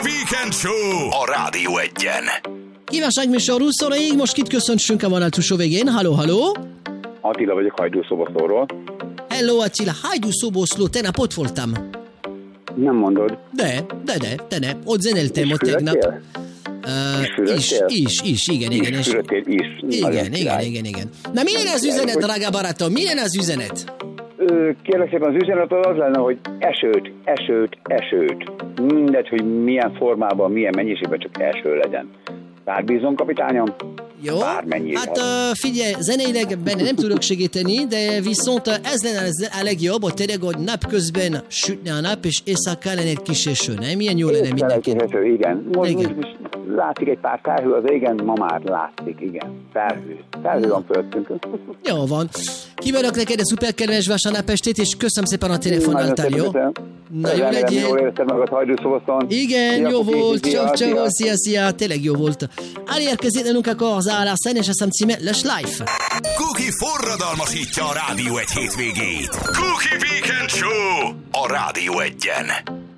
Weekend Show a Rádió Egyen. Kívánságműsor 20 óraig, most kit köszöntsünk a vonal túlsó végén. Halló? Attila vagyok Hajdú-Szoboszlóról. Hello Attila, Hajdú-Szoboszló, tegnap ott voltam. Nem mondod. De, ott zenéltem ott tegnap. Is, igen. Igen. Na milyen az üzenet, drága barátom, milyen az üzenet? Kérlek szépen, az üzenet az lenne, hogy esőt. Mindegy, hogy milyen formában, milyen mennyiségben, csak eső legyen. Bár bízom, kapitányom? Jó, hát figyelj, zeneileg benne nem tudok segíteni, de viszont ez lenne a legjobb, hogy tényleg, hogy napközben sütne a nap, és éjszaka lenne egy kis eső, nem? Milyen jó lenne mindenki. Igen. Most látszik egy pár felhő az égen, ma már látszik, igen. Felhő van fölöttünk. Jó van. Kívánok neked egy szuper kedves vasárnapestét, és köszönöm szépen a telefonáltál, jó? Na jó legyél. Jól érezted meg a Hajdú-Szoboszlón. Igen, jó volt. Ciao, szia, tényleg jó volt. Elérkezett nálunk az állászen, és azt címe Les Life. Cookie forradalmasítja a Rádió Egy hétvégét. Cookie Weekend Show a Rádió Egyen.